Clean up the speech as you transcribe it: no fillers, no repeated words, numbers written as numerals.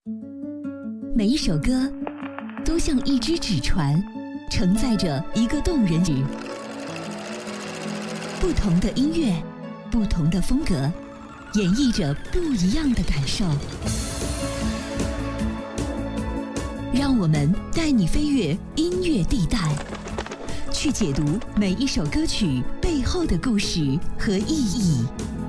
每一首歌都像一只纸船，承载着一个动人曲。不同的音乐，不同的风格，演绎着不一样的感受。让我们带你飞越音乐地带，去解读每一首歌曲背后的故事和意义。